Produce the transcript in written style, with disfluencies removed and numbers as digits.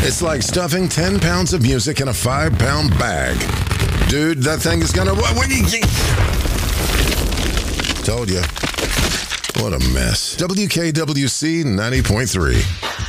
It's like stuffing 10 pounds of music in a 5-pound bag. Dude, that thing is gonna... Told you. What a mess. WKWC 90.3.